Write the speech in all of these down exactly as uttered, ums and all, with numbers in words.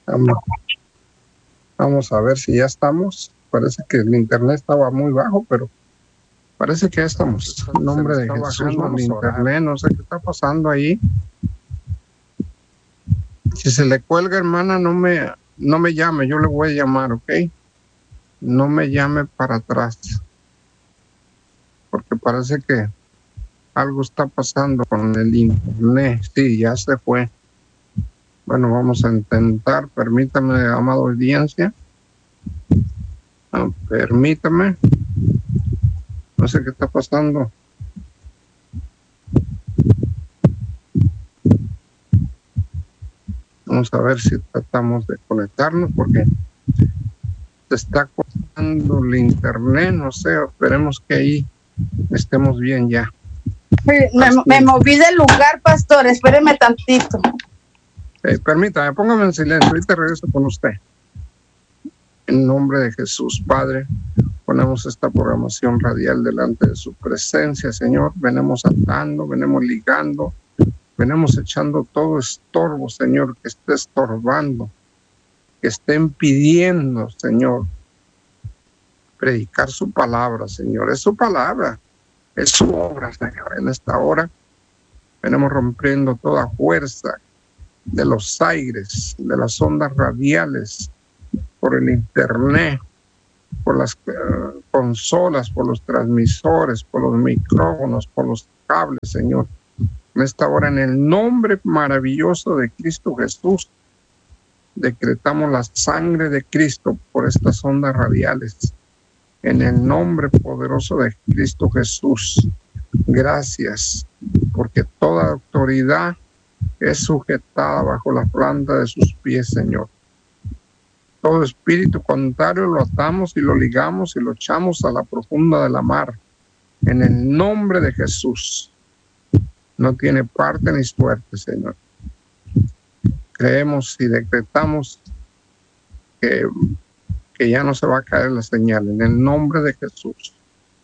Vamos, vamos a ver si ya estamos. Parece que el internet estaba muy bajo, pero parece que ya estamos. En nombre de Jesús, el internet, no sé qué está pasando ahí. Si se le cuelga, hermana, no me, no me llame, yo le voy a llamar, ¿ok? No me llame para atrás, porque parece que algo está pasando con el internet. Sí, ya se fue. Bueno, vamos a intentar. Permítame, amada audiencia. Ah, permítame. No sé qué está pasando. Vamos a ver si tratamos de conectarnos, porque se está cortando el internet. No sé, esperemos que ahí estemos bien ya. Me, me moví del lugar, pastor. Espéreme tantito. Eh, permítame, póngame en silencio. Ahorita regreso con usted. En nombre de Jesús, Padre, ponemos esta programación radial delante de su presencia, Señor. Venimos atando, venimos ligando, venimos echando todo estorbo, Señor, que esté estorbando, que esté impidiendo, Señor, predicar su palabra, Señor. Es su palabra, es su obra, Señor. En esta hora venimos rompiendo toda fuerza de los aires, de las ondas radiales, por el internet, por las uh, consolas, por los transmisores, por los micrófonos, por los cables, Señor. En esta hora, en el nombre maravilloso de Cristo Jesús, decretamos la sangre de Cristo por estas ondas radiales. En el nombre poderoso de Cristo Jesús, gracias, porque toda autoridad es sujetada bajo la planta de sus pies, Señor. Todo espíritu contrario lo atamos y lo ligamos y lo echamos a la profunda de la mar. En el nombre de Jesús. No tiene parte ni suerte, Señor. Creemos y decretamos que, que ya no se va a caer la señal. En el nombre de Jesús.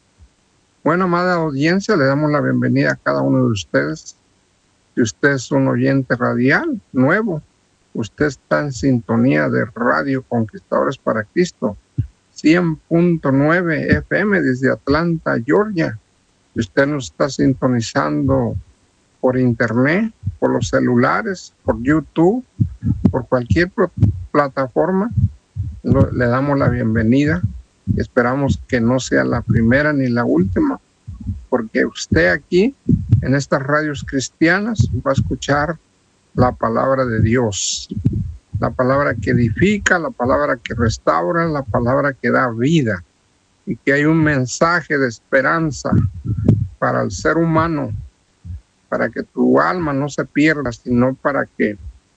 Bueno, amada audiencia, le damos la bienvenida a cada uno de ustedes. Si usted es un oyente radial nuevo, usted está en sintonía de Radio Conquistadores para Cristo, cien punto nueve F M desde Atlanta, Georgia. Si usted nos está sintonizando por internet, por los celulares, por YouTube, por cualquier plataforma, lo, le damos la bienvenida. Esperamos que no sea la primera ni la última, porque usted aquí, en estas radios cristianas, va a escuchar la palabra de Dios, la palabra que edifica, la palabra que restaura, la palabra que da vida, y que hay un mensaje de esperanza para el ser humano, para que tu alma no se pierda, sino para que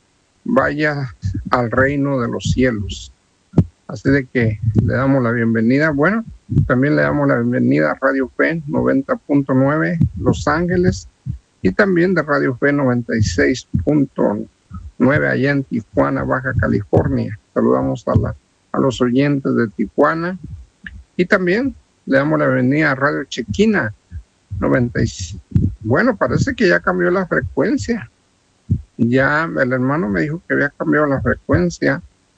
vaya al reino de los cielos. Así de que le damos la bienvenida. Bueno, también le damos la bienvenida a Radio Fe noventa punto nueve Los Ángeles, y también de Radio Fe noventa y seis punto nueve allá en Tijuana, Baja California. Saludamos a, la, a los oyentes de Tijuana. Y también le damos la bienvenida a Radio Chequina noventa y seis. Bueno, parece que ya cambió la frecuencia. Ya el hermano me dijo que había cambiado la frecuencia.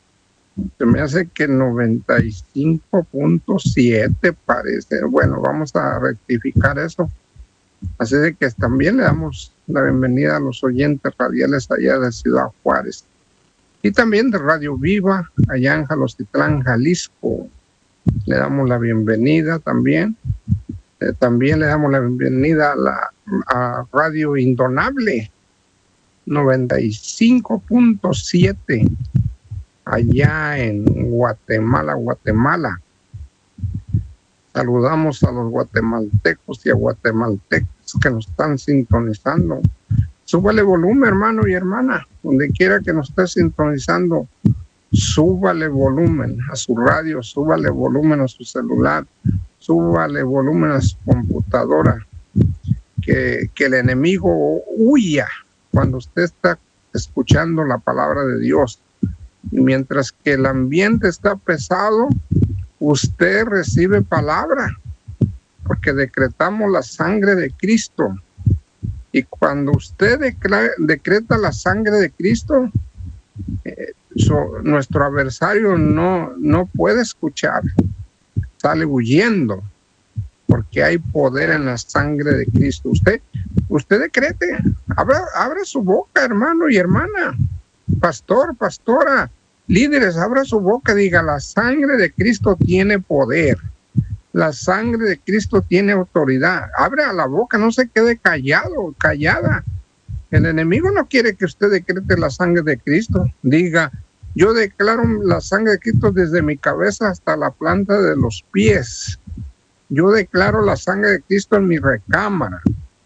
Se me hace que noventa y cinco punto siete parece. Bueno, vamos a rectificar eso. Así de que también le damos la bienvenida a los oyentes radiales allá de Ciudad Juárez. Y también de Radio Viva, allá en Jalostitlán, Jalisco. Le damos la bienvenida también. Eh, también le damos la bienvenida a, la, a Radio Indonable, noventa y cinco punto siete, allá en Guatemala, Guatemala. Saludamos a los guatemaltecos y a guatemaltecas que nos están sintonizando. Súbale volumen, hermano y hermana, donde quiera que nos esté sintonizando. Súbale volumen a su radio, súbale volumen a su celular, súbale volumen a su computadora. Que, que el enemigo huya cuando usted está escuchando la palabra de Dios. Y mientras que el ambiente está pesado, usted recibe palabra, porque decretamos la sangre de Cristo. Y cuando usted declara, decreta la sangre de Cristo, eh, So, nuestro adversario no, no puede escuchar, sale huyendo, porque hay poder en la sangre de Cristo. Usted, usted decrete, abra, abra su boca, hermano y hermana, pastor, pastora, líderes, abra su boca, diga, la sangre de Cristo tiene poder, la sangre de Cristo tiene autoridad. Abra la boca, no se quede callado, callada. El enemigo no quiere que usted decrete la sangre de Cristo. Diga, yo declaro la sangre de Cristo desde mi cabeza hasta la planta de los pies. Yo declaro la sangre de Cristo en mi recámara.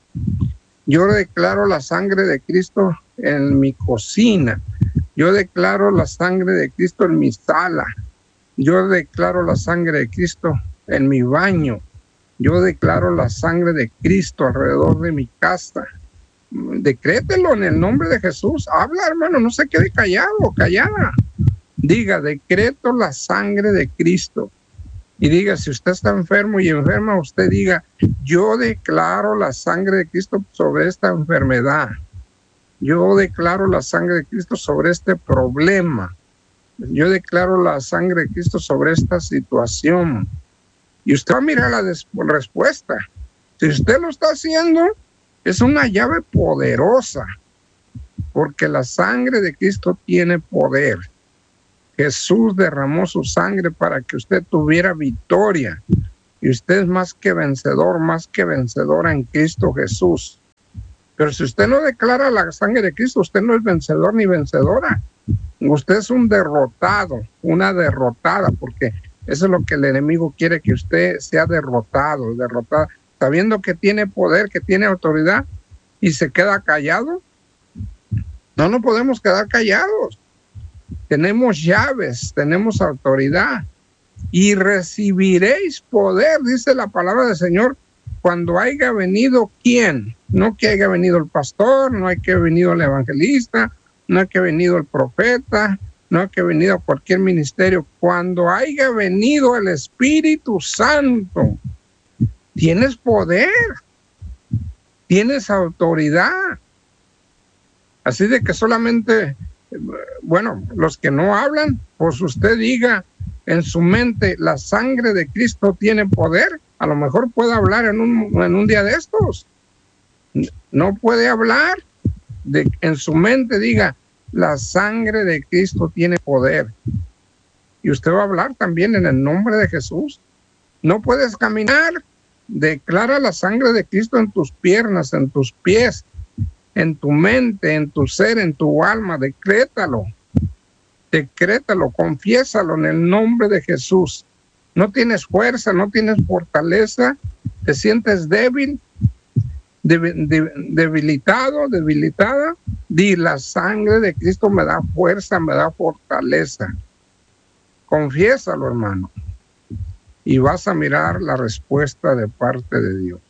Yo declaro la sangre de Cristo en mi cocina. Yo declaro la sangre de Cristo en mi sala. Yo declaro la sangre de Cristo en mi baño. Yo declaro la sangre de Cristo alrededor de mi casa. Decrételo en el nombre de Jesús. Habla, hermano, no se quede callado, callada. Diga, decreto la sangre de Cristo. Y diga, si usted está enfermo y enferma, usted diga, yo declaro la sangre de Cristo sobre esta enfermedad. Yo declaro la sangre de Cristo sobre este problema. Yo declaro la sangre de Cristo sobre esta situación. Y usted va a mirar la respuesta. Si usted lo está haciendo, es una llave poderosa, porque la sangre de Cristo tiene poder. Jesús derramó su sangre para que usted tuviera victoria. Y usted es más que vencedor, más que vencedora en Cristo Jesús. Pero si usted no declara la sangre de Cristo, usted no es vencedor ni vencedora. Usted es un derrotado, una derrotada, porque eso es lo que el enemigo quiere, que usted sea derrotado, derrotada. Sabiendo que tiene poder, que tiene autoridad, y se queda callado. No nos podemos quedar callados. Tenemos llaves, tenemos autoridad, y recibiréis poder, dice la palabra del Señor, cuando haya venido ¿quién? No que haya venido el pastor, no hay que haya venido el evangelista, no hay que haya venido el profeta, no hay que haya venido cualquier ministerio. Cuando haya venido el Espíritu Santo, tienes poder, tienes autoridad. Así de que solamente, bueno, los que no hablan, pues usted diga en su mente, la sangre de Cristo tiene poder. A lo mejor puede hablar en un, en un día de estos. No puede hablar, de, en su mente diga, la sangre de Cristo tiene poder. Y usted va a hablar también en el nombre de Jesús. No puedes caminar. Declara la sangre de Cristo en tus piernas, en tus pies, en tu mente, en tu ser, en tu alma. Decrétalo, decrétalo, confiésalo en el nombre de Jesús. No tienes fuerza, no tienes fortaleza, te sientes débil, de, de, debilitado, debilitada. Di, la sangre de Cristo me da fuerza, me da fortaleza. Confiésalo, hermano. Y vas a mirar la respuesta de parte de Dios.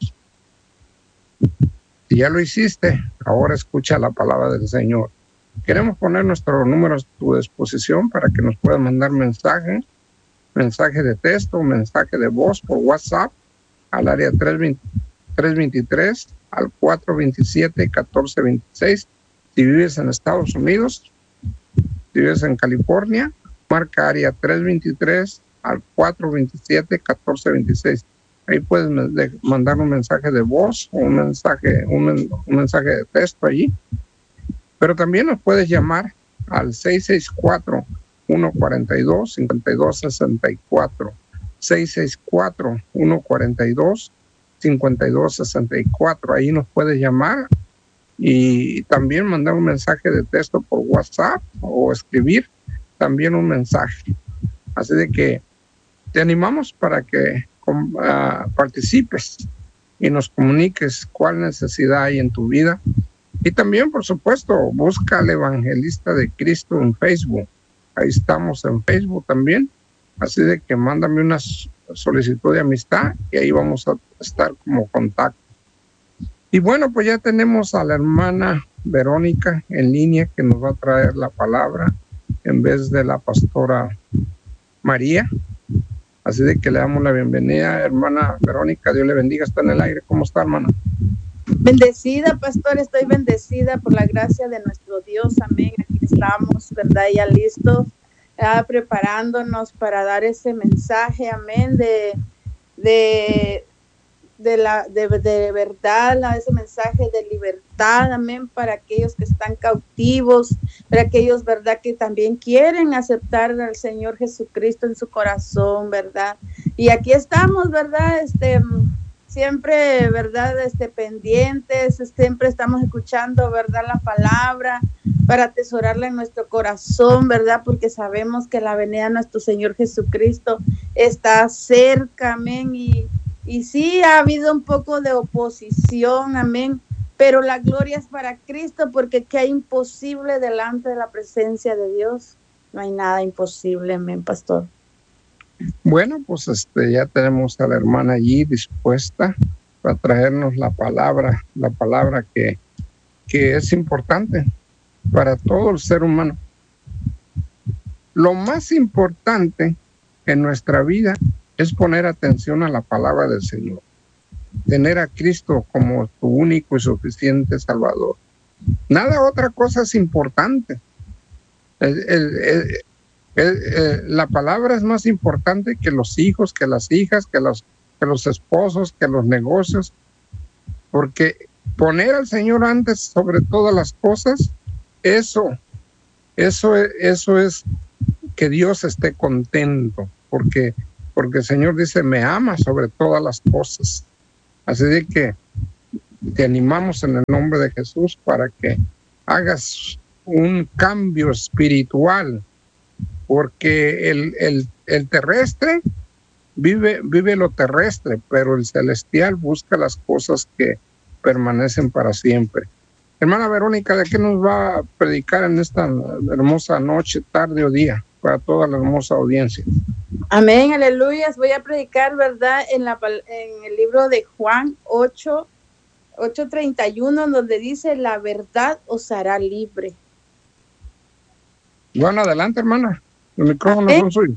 Si ya lo hiciste, ahora escucha la palabra del Señor. Queremos poner nuestros números a tu disposición para que nos puedas mandar mensajes, mensaje de texto, mensaje de voz por WhatsApp al área tres veintitrés al cuatro veintisiete catorce veintiséis. Si vives en Estados Unidos, si vives en California, marca área tres veintitrés al cuatro veintisiete catorce veintiséis. Ahí puedes mandar un mensaje de voz o un mensaje, un, un mensaje de texto allí. Pero también nos puedes llamar al seis seis cuatro, uno cuatro dos, cinco dos seis cuatro. seis seis cuatro, uno cuatro dos, cinco dos seis cuatro. Ahí nos puedes llamar y también mandar un mensaje de texto por WhatsApp o escribir también un mensaje. Así de que te animamos para que uh, participes y nos comuniques cuál necesidad hay en tu vida. Y también, por supuesto, busca al Evangelista de Cristo en Facebook. Ahí estamos en Facebook también. Así de que mándame una solicitud de amistad y ahí vamos a estar como contacto. Y bueno, pues ya tenemos a la hermana Verónica en línea que nos va a traer la palabra en vez de la pastora María. Así de que le damos la bienvenida, hermana Verónica. Dios le bendiga. Está en el aire. ¿Cómo está, hermana? Bendecida, pastor, estoy bendecida por la gracia de nuestro Dios, amén. Aquí estamos, ¿verdad? Ya listos, ya preparándonos para dar ese mensaje, amén, de, de, de, la, de, de verdad, ese mensaje de libertad, amén, para aquellos que están cautivos, para aquellos, ¿verdad?, que también quieren aceptar al Señor Jesucristo en su corazón, ¿verdad? Y aquí estamos, ¿verdad? Este... siempre, ¿verdad? Este, pendientes, siempre estamos escuchando, ¿verdad? La palabra para atesorarla en nuestro corazón, ¿verdad? Porque sabemos que la venida de nuestro Señor Jesucristo está cerca, amén. Y, y sí, ha habido un poco de oposición, amén. Pero la gloria es para Cristo, porque ¿qué hay imposible delante de la presencia de Dios? No hay nada imposible, amén, pastor. Bueno, pues este, ya tenemos a la hermana allí dispuesta para traernos la palabra, la palabra que, que es importante para todo el ser humano. Lo más importante en nuestra vida es poner atención a la palabra del Señor, tener a Cristo como tu único y suficiente Salvador. Nada otra cosa es importante. El, el, el, Eh, eh, la palabra es más importante que los hijos, que las hijas, que los, que los esposos, que los negocios, porque poner al Señor antes sobre todas las cosas, eso, eso, eso es que Dios esté contento, porque, porque el Señor dice, me ama sobre todas las cosas. Así de que te animamos en el nombre de Jesús para que hagas un cambio espiritual, porque el, el, el terrestre vive, vive lo terrestre, pero el celestial busca las cosas que permanecen para siempre. Hermana Verónica, ¿de qué nos va a predicar en esta hermosa noche, tarde o día, para toda la hermosa audiencia? Amén, aleluya. Voy a predicar, ¿verdad?, en, la, en el libro de Juan ocho, ocho treinta y uno, donde dice, la verdad os hará libre. Bueno, adelante, hermana. El micrófono es suyo.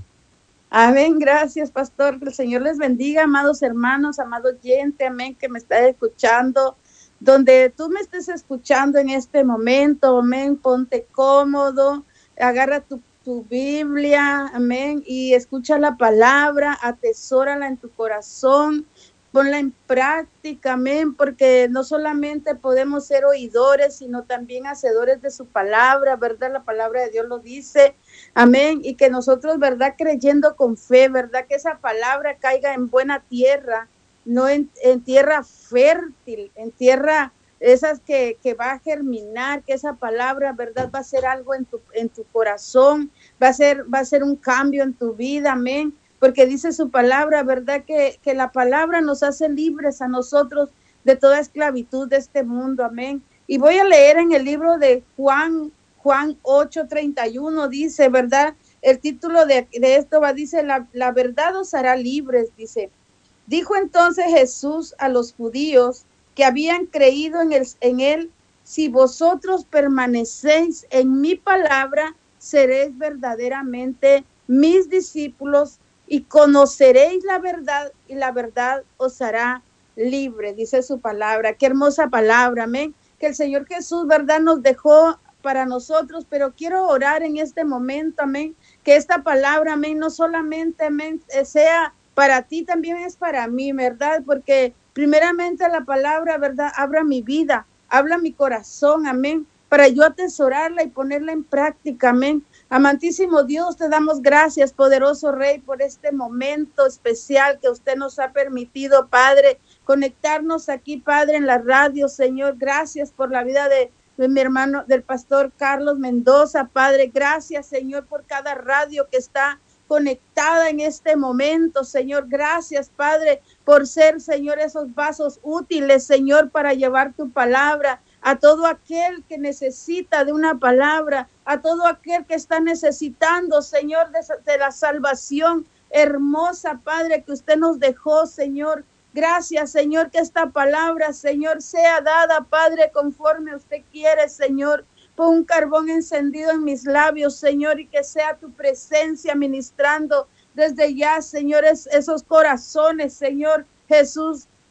Amén, gracias, pastor. Que el Señor les bendiga, amados hermanos, amado oyente, amén, que me está escuchando. Donde tú me estés escuchando en este momento, amén, ponte cómodo, agarra tu, tu Biblia, amén, y escucha la palabra, atesórala en tu corazón, ponla en práctica, amén, porque no solamente podemos ser oidores, sino también hacedores de su palabra, ¿verdad? La palabra de Dios lo dice, amén, y que nosotros, ¿verdad?, creyendo con fe, ¿verdad?, que esa palabra caiga en buena tierra, no en, en tierra fértil, en tierra esas que, que va a germinar, que esa palabra, ¿verdad?, va a ser algo en tu, en tu corazón, va a ser, va a ser un cambio en tu vida, amén. Porque dice su palabra, ¿verdad?, que, que la palabra nos hace libres a nosotros de toda esclavitud de este mundo, amén. Y voy a leer en el libro de Juan, Juan ocho treinta y uno, dice, ¿verdad? El título de, de esto va, dice, la, la verdad os hará libres, dice. Dijo entonces Jesús a los judíos que habían creído en, el, en él, si vosotros permanecéis en mi palabra, seréis verdaderamente mis discípulos, y conoceréis la verdad, y la verdad os hará libre, dice su palabra. Qué hermosa palabra, amén, que el Señor Jesús, verdad, nos dejó para nosotros, pero quiero orar en este momento, amén, que esta palabra, amén, no solamente, amén, sea para ti, también es para mí, verdad, porque primeramente la palabra, verdad, abra mi vida, habla mi corazón, amén, para yo atesorarla y ponerla en práctica, amén. Amantísimo Dios, te damos gracias, poderoso Rey, por este momento especial que usted nos ha permitido, Padre, conectarnos aquí, Padre, en la radio, Señor. Gracias por la vida de, de mi hermano, del pastor Carlos Mendoza, Padre. Gracias, Señor, por cada radio que está conectada en este momento, Señor. Gracias, Padre, por ser, Señor, esos vasos útiles, Señor, para llevar tu palabra a todo aquel que necesita de una palabra, a todo aquel que está necesitando, Señor, de, de la salvación hermosa, Padre, que usted nos dejó, Señor. Gracias, Señor, que esta palabra, Señor, sea dada, Padre, conforme usted quiere, Señor. Pon un carbón encendido en mis labios, Señor, y que sea tu presencia ministrando desde ya, Señor, esos corazones, Señor Jesús,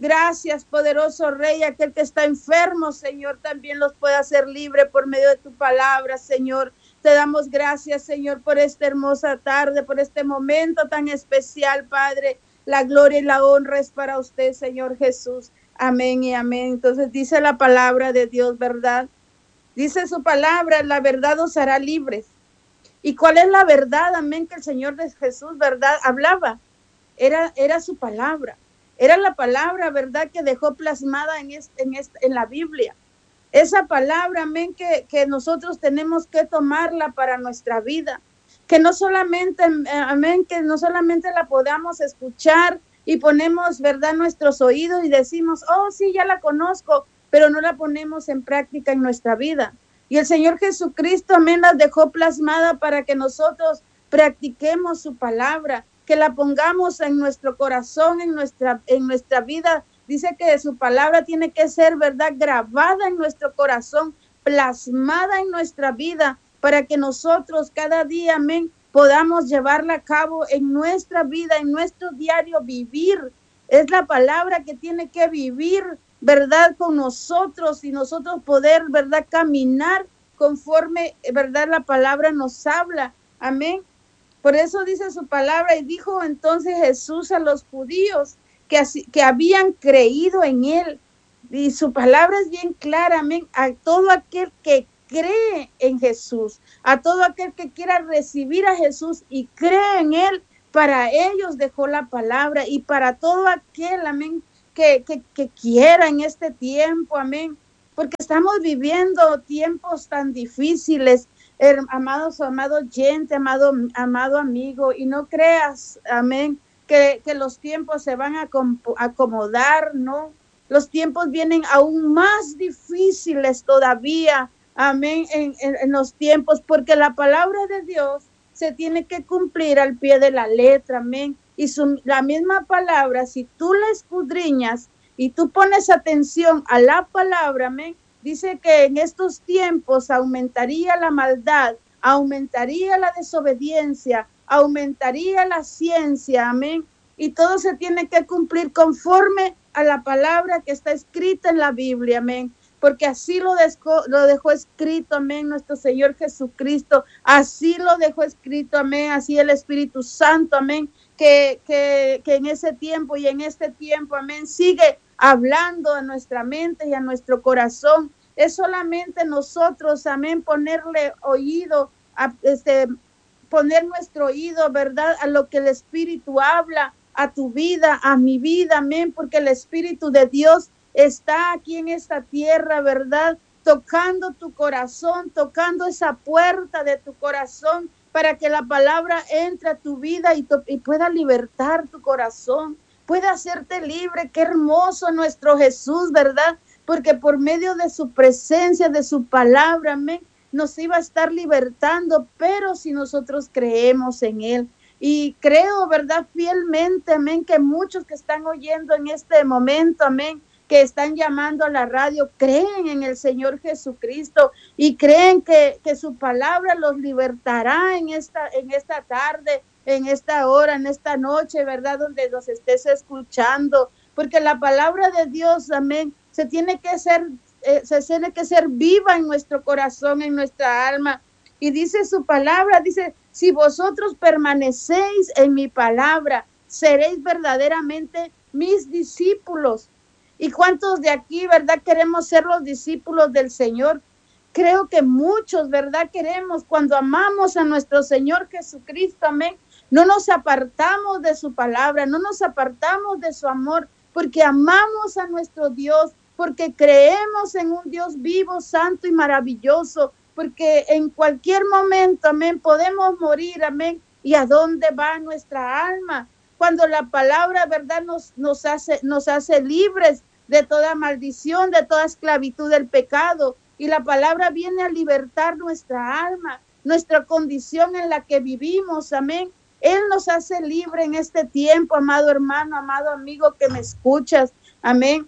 Gracias, poderoso Rey, aquel que está enfermo, Señor, también los puede hacer libre por medio de tu palabra, Señor. Te damos gracias, Señor, por esta hermosa tarde, por este momento tan especial, Padre. La gloria y la honra es para usted, Señor Jesús. Amén y amén. Entonces dice la palabra de Dios, ¿verdad? Dice su palabra, la verdad os hará libres. ¿Y cuál es la verdad? Amén, que el Señor de Jesús, ¿verdad? Hablaba. Era, era su palabra. Era la palabra, ¿verdad?, que dejó plasmada en, este, en, este, en la Biblia. Esa palabra, amén, que, que nosotros tenemos que tomarla para nuestra vida. Que no solamente, amén, que no solamente la podamos escuchar y ponemos, ¿verdad?, nuestros oídos y decimos, oh, sí, ya la conozco, pero no la ponemos en práctica en nuestra vida. Y el Señor Jesucristo, amén, las dejó plasmada para que nosotros practiquemos su palabra, que la pongamos en nuestro corazón, en nuestra, en nuestra vida. Dice que su palabra tiene que ser, ¿verdad?, grabada en nuestro corazón, plasmada en nuestra vida, para que nosotros cada día, amén, podamos llevarla a cabo en nuestra vida, en nuestro diario vivir. Es la palabra que tiene que vivir, ¿verdad?, con nosotros y nosotros poder, ¿verdad?, caminar conforme, ¿verdad?, la palabra nos habla. Amén. Por eso dice su palabra, y dijo entonces Jesús a los judíos que, así, que habían creído en él. Y su palabra es bien clara, amén, a todo aquel que cree en Jesús, a todo aquel que quiera recibir a Jesús y cree en él, para ellos dejó la palabra, y para todo aquel, amén, que, que, que quiera en este tiempo, amén, porque estamos viviendo tiempos tan difíciles, eh, amados, amado oyente, amado, amado amigo, y no creas, amén, que, que los tiempos se van a acomodar, no, los tiempos vienen aún más difíciles todavía, amén, en, en, en los tiempos, porque la palabra de Dios se tiene que cumplir al pie de la letra, amén, y su, la misma palabra, si tú la escudriñas y tú pones atención a la palabra, amén, dice que en estos tiempos aumentaría la maldad, aumentaría la desobediencia, aumentaría la ciencia, amén, y todo se tiene que cumplir conforme a la palabra que está escrita en la Biblia, amén, porque así lo dejó, lo dejó escrito, amén, nuestro Señor Jesucristo, así lo dejó escrito, amén, así el Espíritu Santo, amén, que, que, que en ese tiempo y en este tiempo, amén, sigue hablando a nuestra mente y a nuestro corazón. Es solamente nosotros, amén, ponerle oído, a, este, poner nuestro oído, ¿verdad?, a lo que el Espíritu habla, a tu vida, a mi vida, amén, porque el Espíritu de Dios está aquí en esta tierra, ¿verdad?, tocando tu corazón, tocando esa puerta de tu corazón para que la palabra entre a tu vida y, to- y pueda libertar tu corazón, pueda hacerte libre. Qué hermoso nuestro Jesús, ¿verdad?, porque por medio de su presencia, de su palabra, amén, nos iba a estar libertando, pero si nosotros creemos en él. Y creo, ¿verdad?, fielmente, amén, que muchos que están oyendo en este momento, amén, que están llamando a la radio, creen en el Señor Jesucristo y creen que, que su palabra los libertará en esta, en esta tarde, en esta hora, en esta noche, ¿verdad?, donde nos estés escuchando, porque la palabra de Dios, amén, se tiene que ser, eh, se tiene que ser viva en nuestro corazón, en nuestra alma. Y dice su palabra, dice, si vosotros permanecéis en mi palabra, seréis verdaderamente mis discípulos. ¿Y cuántos de aquí, verdad, queremos ser los discípulos del Señor? Creo que muchos, verdad, queremos, cuando amamos a nuestro Señor Jesucristo, amén, no nos apartamos de su palabra, no nos apartamos de su amor, porque amamos a nuestro Dios, porque creemos en un Dios vivo, santo y maravilloso, porque en cualquier momento, amén, podemos morir, amén. ¿Y a dónde va nuestra alma? Cuando la palabra, verdad, nos, nos, hace, nos hace libres de toda maldición, de toda esclavitud del pecado. Y la palabra viene a libertar nuestra alma, nuestra condición en la que vivimos, amén. Él nos hace libre en este tiempo, amado hermano, amado amigo que me escuchas, amén.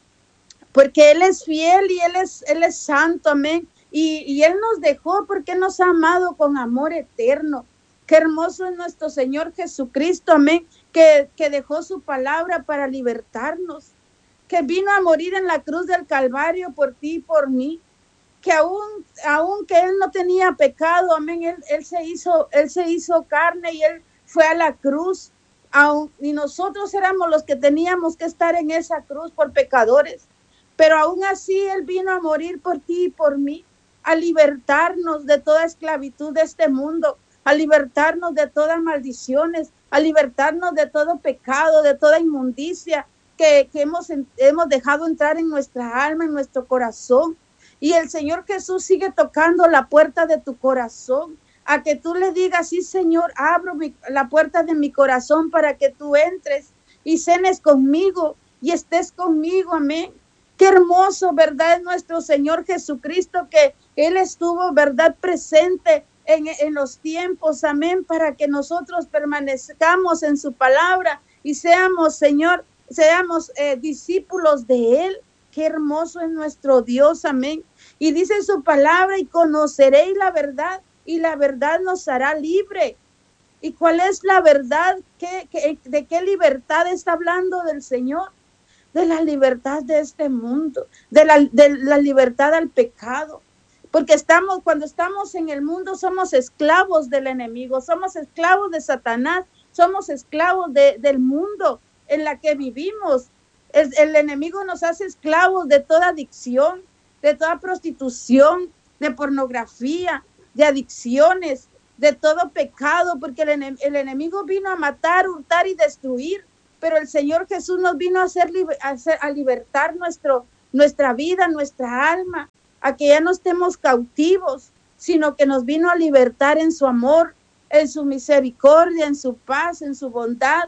Porque Él es fiel y Él es, Él es santo, amén. Y, y Él nos dejó porque nos ha amado con amor eterno. Qué hermoso es nuestro Señor Jesucristo, amén, que, que dejó su palabra para libertarnos. que vino a morir en la cruz del Calvario por ti y por mí, que aún, aún que él no tenía pecado, amén, él, él se hizo, él se hizo carne y él fue a la cruz, aún, y nosotros éramos los que teníamos que estar en esa cruz por pecadores, pero aún así él vino a morir por ti y por mí, a libertarnos de toda esclavitud de este mundo, a libertarnos de todas maldiciones, a libertarnos de todo pecado, de toda inmundicia que, que hemos, hemos dejado entrar en nuestra alma, en nuestro corazón. Y el Señor Jesús sigue tocando la puerta de tu corazón, a que tú le digas, sí, Señor, abro mi, la puerta de mi corazón para que tú entres y cenes conmigo y estés conmigo, amén. Qué hermoso, ¿verdad? Es nuestro Señor Jesucristo, que Él estuvo, ¿verdad?, presente en, en los tiempos, amén, para que nosotros permanezcamos en su palabra y seamos, Señor, seamos eh, discípulos de Él. Qué hermoso es nuestro Dios, amén. Y dice su palabra, y conoceréis la verdad, y la verdad nos hará libre. ¿Y cuál es la verdad? ¿Qué, qué, ¿De qué libertad está hablando del Señor? De la libertad de este mundo, de la, de la libertad al pecado. Porque estamos, cuando estamos en el mundo, somos esclavos del enemigo, somos esclavos de Satanás, somos esclavos de, del mundo en la que vivimos. El, el enemigo nos hace esclavos de toda adicción, de toda prostitución, de pornografía, de adicciones, de todo pecado, porque el, enem, el enemigo vino a matar, hurtar y destruir. Pero el Señor Jesús nos vino a hacer, a, hacer, a libertar nuestro, nuestra vida, nuestra alma, a que ya no estemos cautivos, sino que nos vino a libertar en su amor, en su misericordia, en su paz, en su bondad.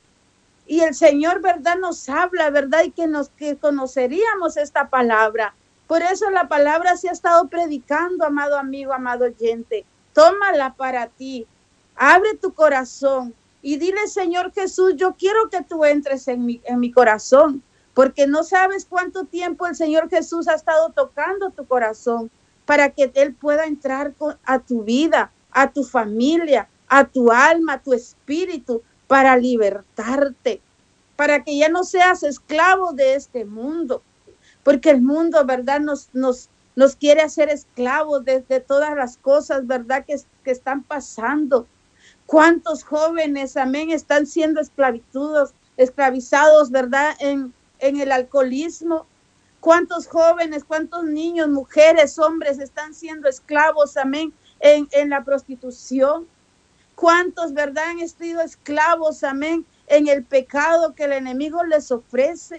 Y el Señor, ¿verdad?, nos habla, ¿verdad?, y que nos que conoceríamos esta palabra. Por eso la palabra se ha estado predicando, amado amigo, amado oyente. Tómala para ti, abre tu corazón. Y dile, Señor Jesús, yo quiero que tú entres en mi, en mi corazón, porque no sabes cuánto tiempo el Señor Jesús ha estado tocando tu corazón para que Él pueda entrar con, a tu vida, a tu familia, a tu alma, a tu espíritu, para libertarte, para que ya no seas esclavo de este mundo, porque el mundo, ¿verdad?, nos, nos, nos quiere hacer esclavos de, de todas las cosas, ¿verdad?, que, que están pasando. ¿Cuántos jóvenes, amén, están siendo esclavizados, esclavizados, verdad, en, en el alcoholismo? ¿Cuántos jóvenes, cuántos niños, mujeres, hombres están siendo esclavos, amén, en, en la prostitución? ¿Cuántos, verdad, han sido esclavos, amén, en el pecado que el enemigo les ofrece?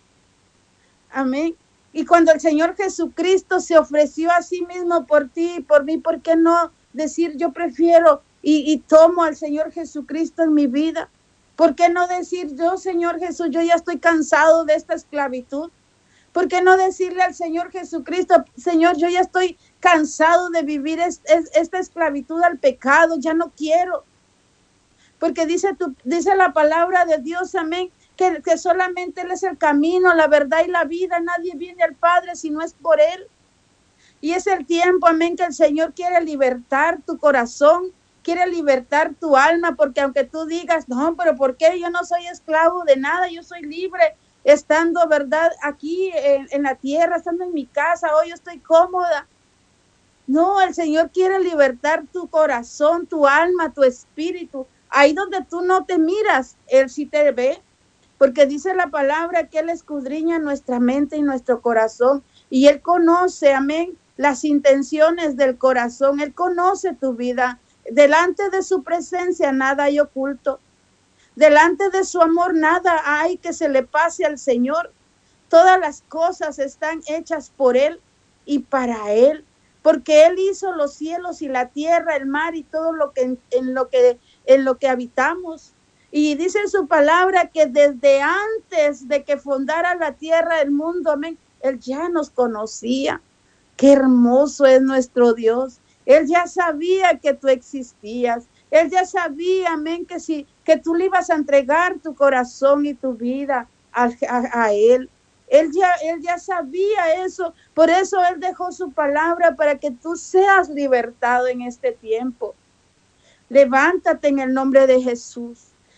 Amén. Y cuando el Señor Jesucristo se ofreció a sí mismo por ti y por mí, ¿por qué no decir yo prefiero Y, y tomo al Señor Jesucristo en mi vida? ¿Por qué no decir yo, Señor Jesús, yo ya estoy cansado de esta esclavitud? ¿Por qué no decirle al Señor Jesucristo, Señor, yo ya estoy cansado de vivir es, es, esta esclavitud al pecado, ya no quiero? Porque dice, tu, dice la palabra de Dios, amén, que, que solamente Él es el camino, la verdad y la vida. Nadie viene al Padre si no es por Él. Y es el tiempo, amén, que el Señor quiere libertar tu corazón, quiere libertar tu alma, porque aunque tú digas, no, pero ¿por qué? Yo no soy esclavo de nada, yo soy libre, estando, ¿verdad?, aquí en, en la tierra, estando en mi casa, hoy yo estoy cómoda. No, el Señor quiere libertar tu corazón, tu alma, tu espíritu. Ahí donde tú no te miras, Él sí te ve, porque dice la palabra que Él escudriña nuestra mente y nuestro corazón, y Él conoce, amén, las intenciones del corazón. Él conoce tu vida. Delante de su presencia nada hay oculto. Delante de su amor nada hay que se le pase al Señor. Todas las cosas están hechas por Él y para Él, porque Él hizo los cielos y la tierra, el mar y todo lo que en, en lo que en lo que habitamos. Y dice en su palabra que desde antes de que fundara la tierra, el mundo, amén, Él ya nos conocía. Qué hermoso es nuestro Dios. Él ya sabía que tú existías. Él ya sabía, amén, que, si, que tú le ibas a entregar tu corazón y tu vida a, a, a Él. Él ya, él ya sabía eso. Por eso Él dejó su palabra para que tú seas libertado en este tiempo. Levántate en el nombre de Jesús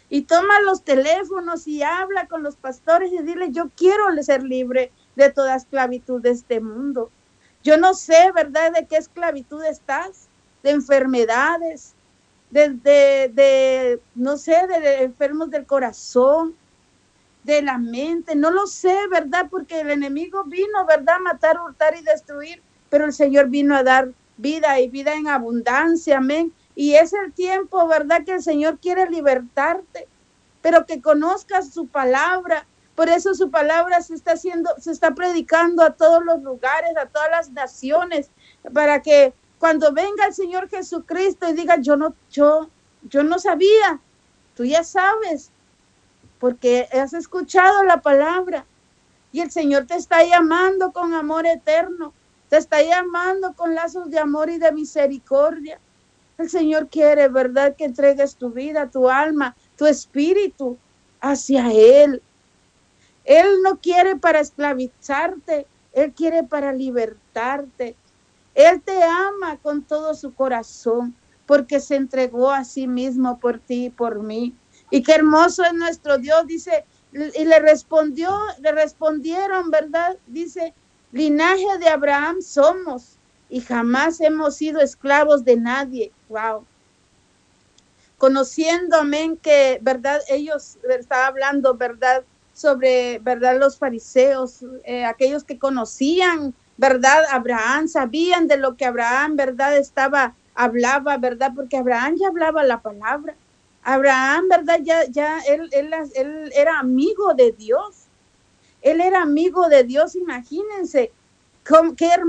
y toma los teléfonos y habla con los pastores y dile, yo quiero ser libre de toda esclavitud de este mundo. Yo no sé, ¿verdad?, de qué esclavitud estás, de enfermedades, de, de, de no sé, de, de enfermos del corazón, de la mente, no lo sé, ¿verdad? Porque el enemigo vino, ¿verdad?, a matar, hurtar y destruir, pero el Señor vino a dar vida y vida en abundancia, amén. Y es el tiempo, ¿verdad?, que el Señor quiere libertarte, pero que conozcas su palabra. Por eso su palabra se está haciendo, se está predicando a todos los lugares, a todas las naciones, para que cuando venga el Señor Jesucristo y diga, yo no, yo, yo no sabía, tú ya sabes, porque has escuchado la palabra y el Señor te está llamando con amor eterno, te está llamando con lazos de amor y de misericordia. El Señor quiere, ¿verdad?, que entregues tu vida, tu alma, tu espíritu hacia Él. Él no quiere para esclavizarte, Él quiere para libertarte. Él te ama con todo su corazón porque se entregó a sí mismo por ti y por mí. Y qué hermoso es nuestro Dios, dice, y le respondió, le respondieron, ¿verdad? Dice, linaje de Abraham somos y jamás hemos sido esclavos de nadie. Wow. Conociendo, amén, que, ¿verdad? Ellos estaban hablando, ¿verdad?, sobre, ¿verdad?, los fariseos, eh, aquellos que conocían, ¿verdad?, Abraham, sabían de lo que Abraham, ¿verdad?, estaba, hablaba, ¿verdad?, porque Abraham ya hablaba la palabra. Abraham, ¿verdad?, ya, ya, él, él, él era amigo de Dios. Él era amigo de Dios, imagínense, qué hermoso.